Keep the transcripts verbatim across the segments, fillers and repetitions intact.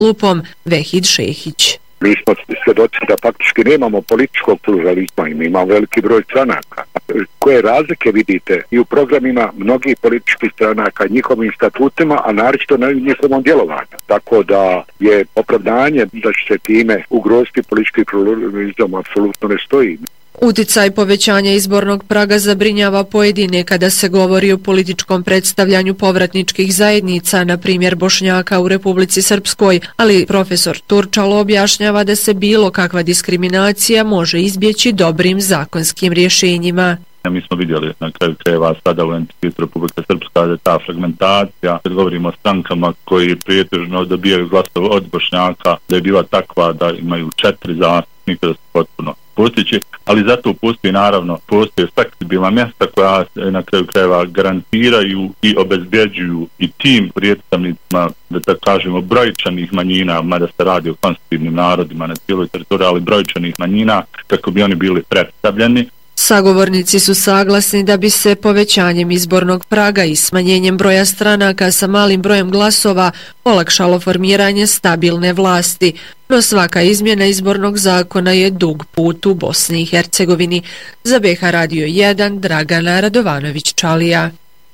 lupom Vehid Šehić. Mi smo svjedoci da faktički nemamo političkog pluralizma i mi imamo veliki broj stranaka. Koje razlike vidite i u programima mnogih političkih stranaka, njihovim statutima, a naročito na njihovom djelovanju. Tako da je opravdanje da će se time ugroziti politički pluralizam apsolutno ne stoji. Uticaj povećanja izbornog praga zabrinjava pojedine kada se govori o političkom predstavljanju povratničkih zajednica, na primjer Bošnjaka u Republici Srpskoj, ali profesor Turčalo objašnjava da se bilo kakva diskriminacija može izbjeći dobrim zakonskim rješenjima. Mi smo vidjeli na kraju krajeva sada u entitetu Republike Srpska da je ta fragmentacija, kad govorimo o strankama koji prijetežno dobijaju glasove od Bošnjaka, da je bila takva da imaju četiri zastupnika, da su potpuno postići, ali zato postoji naravno, postoje fleksibilna mjesta koja na kraju krajeva garantiraju i obezbjeđuju i tim predstavnicima, da tako kažemo, brojčanih manjina, mada se radi o konstitutivnim narodima na cijeloj teritoriji, ali brojčanih manjina, kako bi oni bili predstavljeni. Sagovornici su saglasni da bi se povećanjem izbornog praga i smanjenjem broja stranaka sa malim brojem glasova olakšalo formiranje stabilne vlasti, no svaka izmjena izbornog zakona je dug put u Bosni i Hercegovini. Za B H Radio jedan, Dragana Radovanović-Čalija.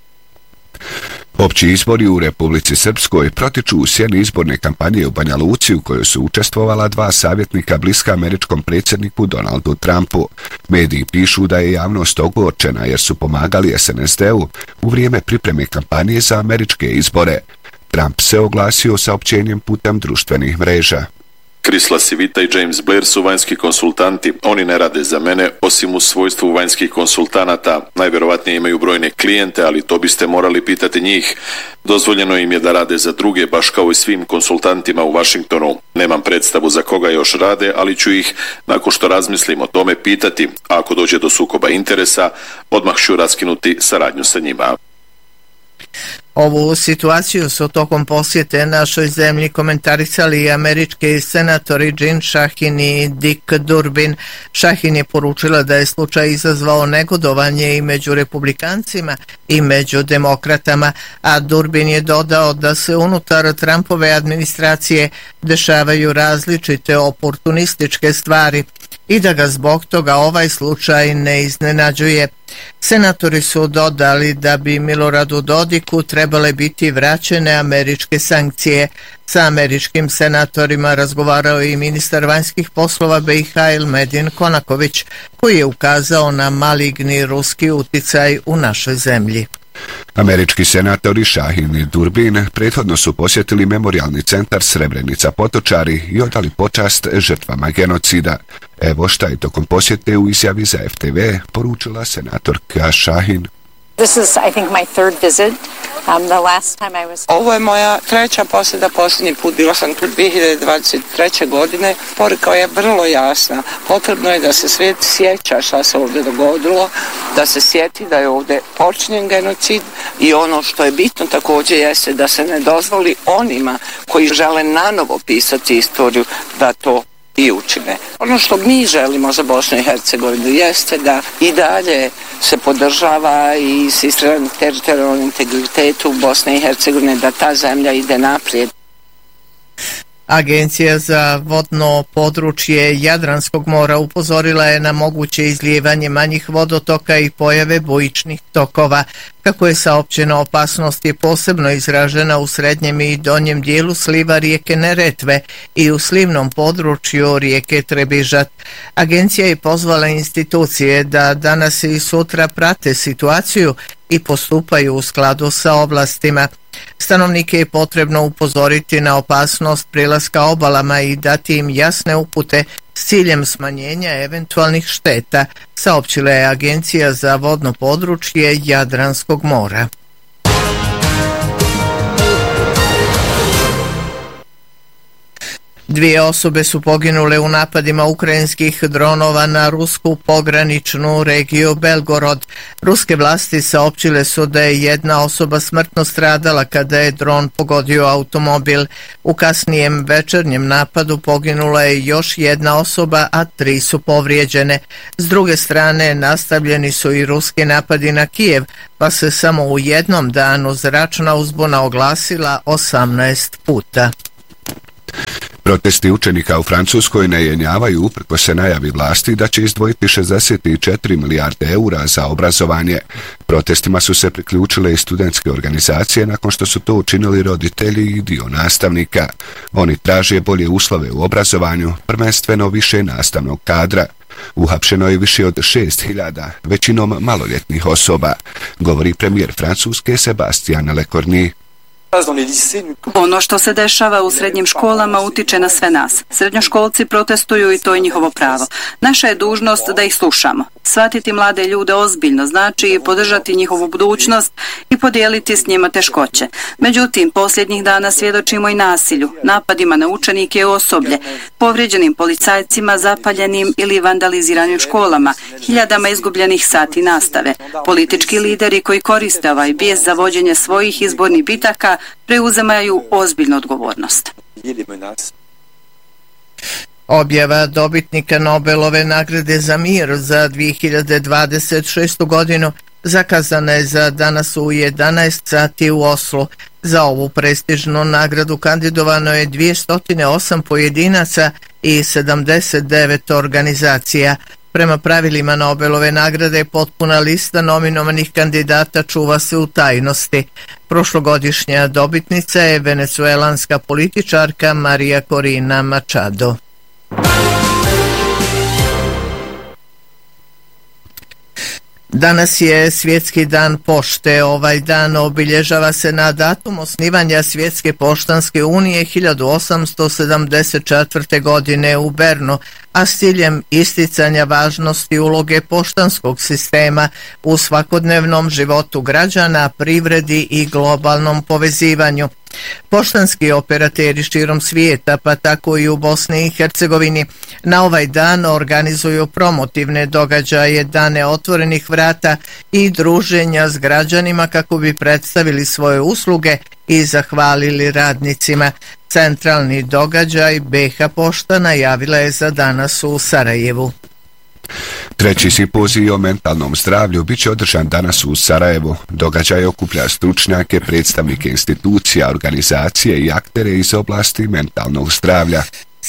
Opći izbori u Republici Srpskoj protiču u sjeni izborne kampanje u Banja Luci u kojoj su učestvovala dva savjetnika bliska američkom predsjedniku Donaldu Trumpu. Mediji pišu da je javnost ogorčena jer su pomagali S N S D-u u vrijeme pripreme kampanje za američke izbore. Trump se oglasio saopćenjem putem društvenih mreža. Chris LaCivita i James Blair su vanjski konsultanti. Oni ne rade za mene, osim u svojstvu vanjskih konsultanata. Najvjerovatnije imaju brojne klijente, ali to biste morali pitati njih. Dozvoljeno im je da rade za druge, baš kao i svim konsultantima u Washingtonu. Nemam predstavu za koga još rade, ali ću ih, nakon što razmislim o tome, pitati. A ako dođe do sukoba interesa, odmah ću raskinuti saradnju sa njima. Ovu situaciju su tokom posjete našoj zemlji komentarisali američki senatori Jean Shaheen i Dick Durbin. Shaheen je poručila da je slučaj izazvao negodovanje i među republikancima i među demokratama, a Durbin je dodao da se unutar Trumpove administracije dešavaju različite oportunističke stvari i da ga zbog toga ovaj slučaj ne iznenađuje. Senatori su dodali da bi Miloradu Dodiku trebale biti vraćene američke sankcije. Sa američkim senatorima razgovarao i ministar vanjskih poslova B i H Elmedin Konaković, koji je ukazao na maligni ruski uticaj u našoj zemlji. Američki senatori Shaheen i Durbin prethodno su posjetili memorijalni centar Srebrenica Potočari i odali počast žrtvama genocida. Evo šta je tokom posjete u izjavi za F T V poručila senatorka Shaheen. This is, I think, my third visit. Um, the last time I was... Ovo je moja treća posjeta, posljednji put bila sam tu dvije hiljade dvadeset treće. godine. Poruka je vrlo jasna. Potrebno je da se svijet sjeća šta se ovdje dogodilo, da se sjeti da je ovdje počinjen genocid i ono što je bitno također jeste da se ne dozvoli onima koji žele nanovo pisati istoriju da to i učine. Ono što mi želimo za Bosnu i Hercegovinu jeste da i dalje se podržava i insistira teritorijalnom integritetu Bosne i Hercegovine, da ta zemlja ide naprijed. Agencija za vodno područje Jadranskog mora upozorila je na moguće izlijevanje manjih vodotoka i pojave bujičnih tokova. Kako je saopćeno, opasnost je posebno izražena u srednjem i donjem dijelu sliva rijeke Neretve i u slivnom području rijeke Trebižat. Agencija je pozvala institucije da danas i sutra prate situaciju i postupaju u skladu sa ovlastima. Stanovnike je potrebno upozoriti na opasnost prilaska obalama i dati im jasne upute s ciljem smanjenja eventualnih šteta, saopćila je Agencija za vodno područje Jadranskog mora. Dvije osobe su poginule u napadima ukrajinskih dronova na rusku pograničnu regiju Belgorod. Ruske vlasti saopćile su da je jedna osoba smrtno stradala kada je dron pogodio automobil. U kasnijem večernjem napadu poginula je još jedna osoba, a tri su povrijeđene. S druge strane, nastavljeni su i ruski napadi na Kijev, pa se samo u jednom danu zračna uzbuna oglasila osamnaest puta. Protesti učenika u Francuskoj ne jenjavaju uprkos se najavi vlasti da će izdvojiti šezdeset četiri milijarde eura za obrazovanje. Protestima su se priključile i studentske organizacije nakon što su to učinili roditelji i dio nastavnika. Oni traže bolje uslove u obrazovanju, prvenstveno više nastavnog kadra. Uhapšeno je više od šest hiljada, većinom maloljetnih osoba, govori premijer Francuske Sébastien Lecornu. Ono što se dešava u srednjim školama utiče na sve nas. Srednjoškolci protestuju i to je njihovo pravo. Naša je dužnost da ih slušamo. Shvatiti mlade ljude ozbiljno znači podržati njihovu budućnost i podijeliti s njima teškoće. Međutim, posljednjih dana svjedočimo i nasilju, napadima na učenike i osoblje, povrijeđenim policajcima, zapaljenim ili vandaliziranim školama, hiljadama izgubljenih sati nastave. Politički lideri koji koriste ovaj bijes za vođenje svojih izbornih bitaka preuzimaju ozbiljnu odgovornost. Objava dobitnika Nobelove nagrade za mir za dvije hiljade dvadeset šestu godinu zakazana je za danas u jedanaest sati u Oslu. Za ovu prestižnu nagradu kandidovano je dvjesto osam pojedinaca i sedamdeset devet organizacija. Prema pravilima Nobelove nagrade potpuna lista nominovanih kandidata čuva se u tajnosti. Prošlogodišnja dobitnica je venecuelanska političarka Maria Corina Machado. Danas je Svjetski dan pošte. Ovaj dan obilježava se na datum osnivanja Svjetske poštanske unije hiljadu osamsto sedamdeset četvrte. godine u Bernu, a s ciljem isticanja važnosti uloge poštanskog sistema u svakodnevnom životu građana, privredi i globalnom povezivanju. Poštanski operateri širom svijeta, pa tako i u Bosni i Hercegovini, na ovaj dan organizuju promotivne događaje, dane otvorenih vrata i druženja s građanima kako bi predstavili svoje usluge i zahvalili radnicima. Centralni događaj B H Pošta najavila je za danas u Sarajevu. Treći simpozij o mentalnom zdravlju bit će održan danas u Sarajevu. Događaj okuplja stručnjake, predstavnike institucija, organizacije i aktere iz oblasti mentalnog zdravlja.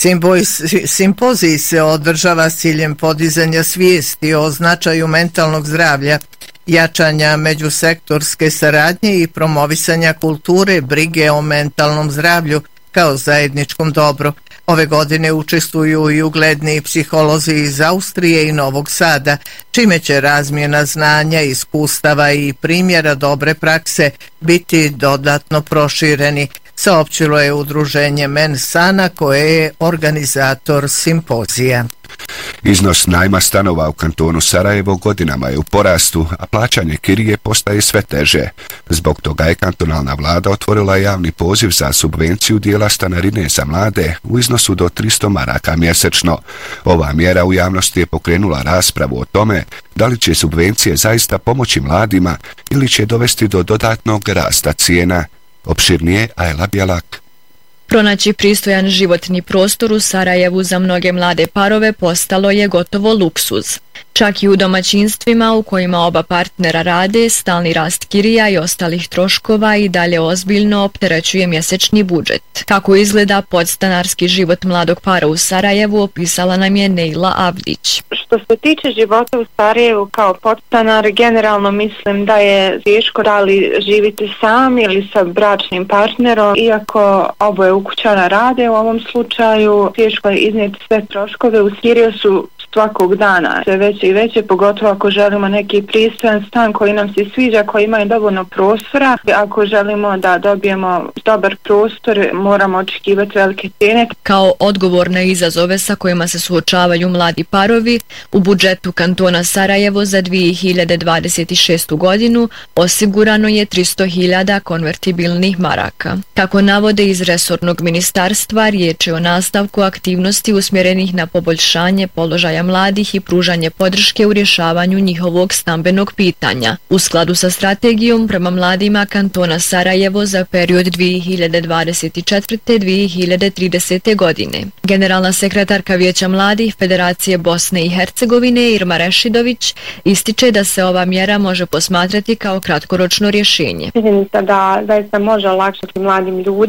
Simpozij se održava s ciljem podizanja svijesti o značaju mentalnog zdravlja, jačanja međusektorske saradnje i promovisanja kulture brige o mentalnom zdravlju kao zajedničkom dobru. Ove godine učestvuju i ugledni psiholozi iz Austrije i Novog Sada, čime će razmjena znanja, iskustava i primjera dobre prakse biti dodatno prošireni, saopćilo je udruženje Mensana koje je organizator simpozija. Iznos najma stanova u kantonu Sarajevo godinama je u porastu, a plaćanje kirije postaje sve teže. Zbog toga je kantonalna vlada otvorila javni poziv za subvenciju dijela stanarine za mlade u iznosu do tristo maraka mjesečno. Ova mjera u javnosti je pokrenula raspravu o tome da li će subvencije zaista pomoći mladima ili će dovesti do dodatnog rasta cijena. Opširnije Ajla Bjelak. Pronaći pristojan životni prostor u Sarajevu za mnoge mlade parove postalo je gotovo luksuz. Čak i u domaćinstvima u kojima oba partnera rade, stalni rast kirija i ostalih troškova i dalje ozbiljno opterećuje mjesečni budžet. Kako izgleda podstanarski život mladog para u Sarajevu, opisala nam je Nejla Avdić. Što se tiče života u Sarajevu kao podstanar, generalno mislim da je teško da li živite sam ili sa bračnim partnerom, iako oboje ukućana rade u ovom slučaju, teško je iznijeti sve troškove. U Siriju su svakog dana sve veće i veće, pogotovo ako želimo neki pristojan stan koji nam se sviđa, koji imaju dovoljno prostora. Ako želimo da dobijemo dobar prostor, moramo očekivati velike cijene. Kao odgovor na izazove sa kojima se suočavaju mladi parovi, u budžetu kantona Sarajevo za dvije hiljade dvadeset šestu. godinu osigurano je tristo hiljada konvertibilnih maraka. Kako navode iz resornog ministarstva, riječ je o nastavku aktivnosti usmjerenih na poboljšanje položaja mladih i pružanje podrške u rješavanju njihovog stambenog pitanja. U skladu sa strategijom prema mladima kantona Sarajevo za period dvije hiljade dvadeset četvrte do dvije hiljade tridesete. godine. Generalna sekretarka Vijeća mladih Federacije Bosne i Hercegovine Irma Rešidović ističe da se ova mjera može posmatrati kao kratkoročno rješenje. Mislim da zaista može olakšati mladim ljudima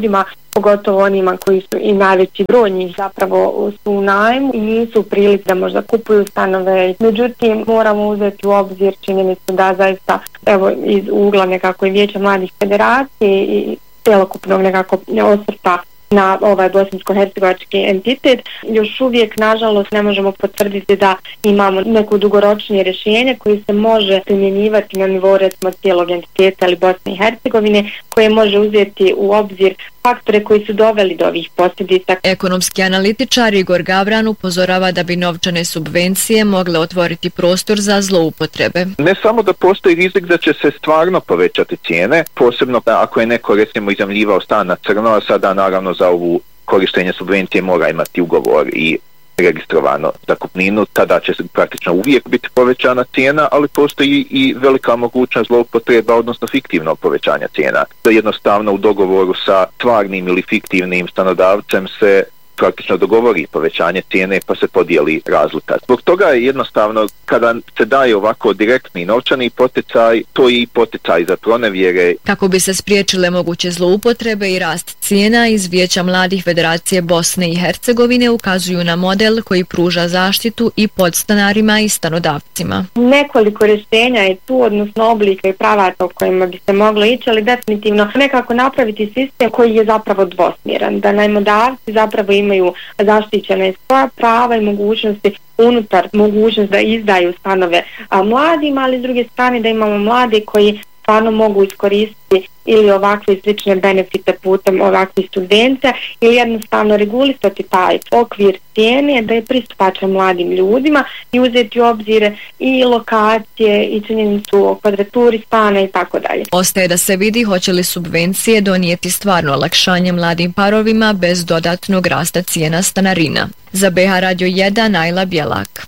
pogotovo onima koji su i najveći broj njih zapravo su u najmu i nisu u prilici da možda kupuju stanove. Međutim, moramo uzeti u obzir činjenicu da zaista, evo, iz ugla nekako i Vijeća mladih federacije i celokupnog nekako osvrta na ovaj bosansko-hercegovački entitet, još uvijek nažalost ne možemo potvrditi da imamo neko dugoročnije rješenje koje se može primjenjivati na nivou recimo cijelog entiteta ili Bosne i Hercegovine, koje može uzeti u obzir faktore koji su doveli do ovih posljedica. Ekonomski analitičar Igor Gavran upozorava da bi novčane subvencije mogle otvoriti prostor za zloupotrebe. Ne samo da postoji rizik da će se stvarno povećati cijene, posebno ako je neko recimo iznajmljivao stan na crno, a sada naravno za ovu korištenje subvencije mora imati ugovor i registrovano zakupninu, tada će se praktično uvijek biti povećana cijena, ali postoji i velika mogućnost zloupotreba, odnosno fiktivno povećanja cijena. Da jednostavno u dogovoru sa stvarnim ili fiktivnim stanodavcem se praktično dogovori povećanje cijene pa se podijeli razlika. Zbog toga je jednostavno kada se daje ovako direktni novčani poticaj, to je i poticaj za pronevjere. Kako bi se spriječile moguće zloupotrebe i rast cijena, iz Vijeća mladih Federacije Bosne i Hercegovine ukazuju na model koji pruža zaštitu i podstanarima i stanodavcima. Nekoliko rješenja je tu, odnosno oblika i pravata u kojima bi se moglo ići, ali definitivno nekako napraviti sistem koji je zapravo dvosmjeran, da najmodavci zapravo imaju imaju zaštićene svoja prava i mogućnosti unutar mogućnost da izdaju stanove a, mladima, ali s druge strane da imamo mlade koji stvarno mogu iskoristiti ili ovakve slične benefite putem ovakvih subvencija ili jednostavno regulisati taj okvir cijene da je pristupačan mladim ljudima i uzeti u obzir i lokacije i činjenicu o kvadraturi stana i tako dalje. Ostaje da se vidi hoće li subvencije donijeti stvarno olakšanje mladim parovima bez dodatnog rasta cijena stanarina. Za B H Radio jedan, Najla Bjelak.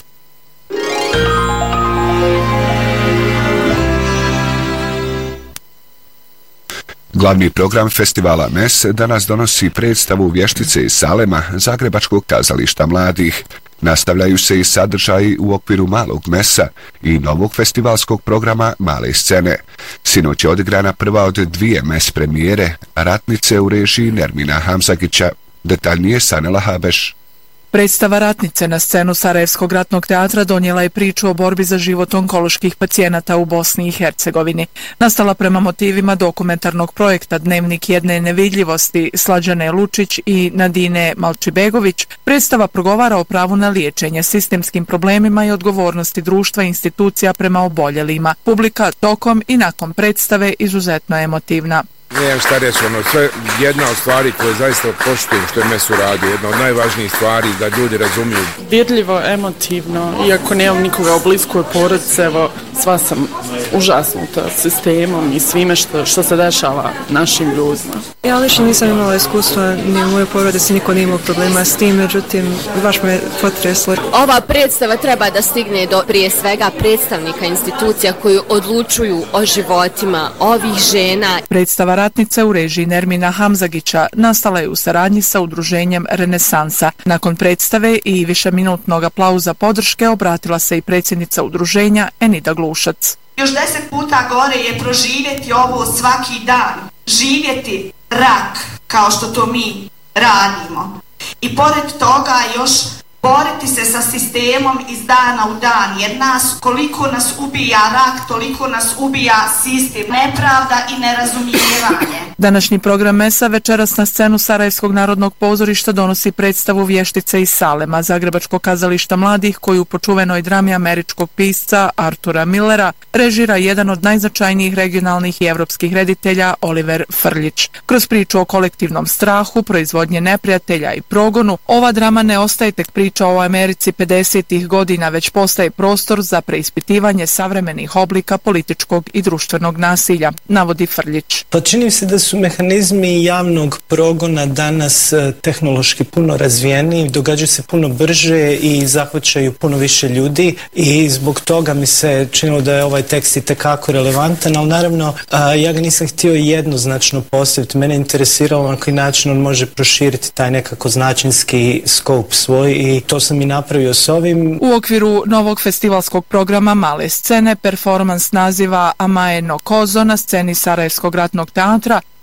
Glavni program festivala M E S danas donosi predstavu vještice iz Salema, Zagrebačkog kazališta mladih. Nastavljaju se i sadržaji u okviru malog M E S-a i novog festivalskog programa Male scene. Sinoć je odigrana prva od dvije M E S premijere, Ratnice u režiji Nermina Hamzagića. Detaljnije Sanela Habeš. Predstava Ratnice na scenu Sarajevskog ratnog teatra donijela je priču o borbi za život onkoloških pacijenata u Bosni i Hercegovini. Nastala prema motivima dokumentarnog projekta Dnevnik jedne nevidljivosti Slađane Lučić i Nadine Malčibegović, predstava progovara o pravu na liječenje, sistemskim problemima i odgovornosti društva i institucija prema oboljelima. Publika tokom i nakon predstave izuzetno emotivna. Nijem šta reći, ono, sve jedna od stvari koje zaista poštujem što je M E S uradio, jedna od najvažnijih stvari da ljudi razumiju. Dirljivo, emotivno, iako nemam nikoga u bliskoj porodici, evo, sva sam užasnuta sistemom i svime što, što se dešava našim ljudima. Ja lično nisam imala iskustva, ni u mojoj porodici niko nije imao problema s tim, međutim, baš me potreslo. Ova predstava treba da stigne do prije svega predstavnika institucija koji odlučuju o životima ovih žena. Predstava Ratnice u režiji Nermina Hamzagića nastala je u saradnji sa udruženjem Renesansa. Nakon predstave i višeminutnog aplauza podrške obratila se i predsjednica udruženja Enida Glušac. Još deset puta gore je proživjeti ovo svaki dan, živjeti rak kao što to mi radimo. I pored toga još boriti se sa sistemom iz dana u dan, jer nas, koliko nas ubija rak, toliko nas ubija sistem, nepravda i nerazumijevanje. Današnji program M E S-a večeras na scenu Sarajevskog narodnog pozorišta donosi predstavu Vještice iz Salema, Zagrebačkog kazališta mladih, koju po čuvenoj drami američkog pisca Artura Millera režira jedan od najznačajnijih regionalnih i evropskih reditelja Oliver Frljić. Kroz priču o kolektivnom strahu, proizvodnje neprijatelja i progonu, ova drama ne ostaje tek priča o Americi pedesetih godina, već postaje prostor za preispitivanje savremenih oblika političkog i društvenog nasilja, navodi Frljić. Pa čini se da su mehanizmi javnog progona danas tehnološki puno razvijeniji, događaju se puno brže i zahvaćaju puno više ljudi i zbog toga mi se činilo da je ovaj tekst i tekako relevantan, ali naravno ja ga nisam htio jednoznačno postaviti. Mene interesiralo na koji način on može proširiti taj nekako značinski skop svoj i to sam i napravio s ovim. U okviru novog festivalskog programa Male scene, performans naziva Amaje no Kozo na sceni Sarajevskog ratnog teatra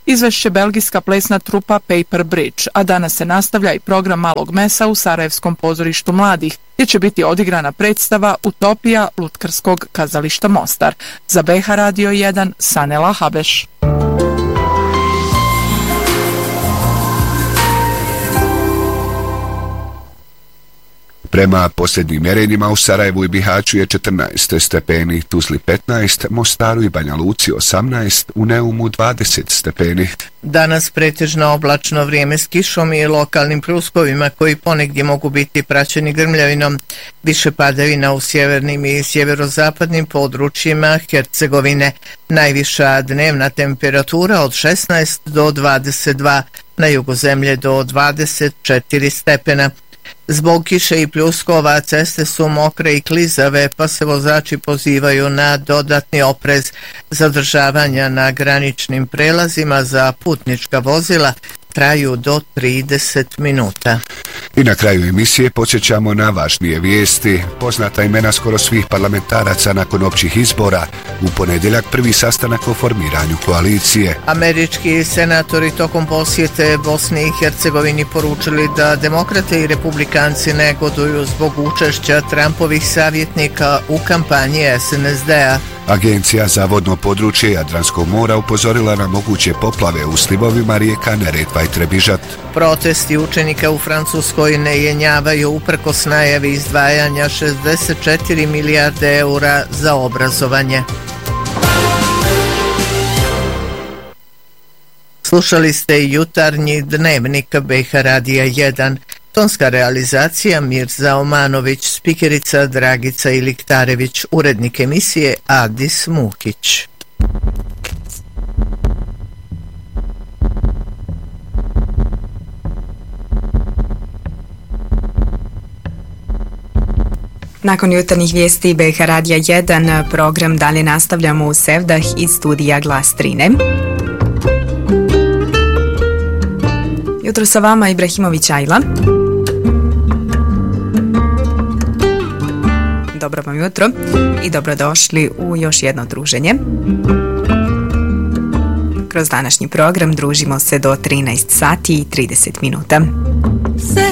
izvešće belgijska plesna trupa Paper Bridge, a danas se nastavlja i program Malog mesa u Sarajevskom pozorištu mladih, gdje će biti odigrana predstava Utopija Lutkarskog kazališta Mostar. Za B H Radio jedan, Sanela Habeš. Prema posljednjim mjerenjima u Sarajevu i Bihaću je četrnaest stepeni, Tuzli petnaest, Mostaru i Banja Luci osamnaest, u Neumu dvadeset stepeni. Danas pretežno oblačno vrijeme s kišom i lokalnim pljuskovima koji ponegdje mogu biti praćeni grmljavinom. Više padavina u sjevernim i sjeverozapadnim područjima Hercegovine. Najviša dnevna temperatura od šesnaest do dvadeset dva, na jugu zemlje do dvadeset četiri stepena. Zbog kiše i pljuskova ceste su mokre i klizave, pa se vozači pozivaju na dodatni oprez. Zadržavanja na graničnim prelazima za putnička vozila traju do trideset minuta. I na kraju emisije podsjećamo na važnije vijesti. Poznata imena skoro svih parlamentaraca nakon općih izbora. U ponedjeljak prvi sastanak o formiranju koalicije. Američki senatori tokom posjete Bosni i Hercegovini poručili da demokrate i republikanci negoduju zbog učešća Trumpovih savjetnika u kampanji S N S D-a. Agencija za vodno područje Jadranskog mora upozorila na moguće poplave u slivovima rijeka Neretva i Trebižat. Protesti učenika u Francuskoj ne jenjavaju uprkos najavi izdvajanja šezdeset četiri milijarde eura za obrazovanje. Slušali ste jutarnji dnevnik B H Radija jedan. Tonska realizacija Mirza Omanović, spikerica Dragica Iliktarević, urednik emisije Adis Mukić. Nakon jutarnjih vijesti B H Radija jedan, program dalje nastavljamo u Sevdah iz studija Glas Trine. Jutro sa vama Ibrahimović Ajla. Dobro vam jutro i dobrodošli u još jedno druženje. Kroz današnji program družimo se do trinaest sati i trideset minuta.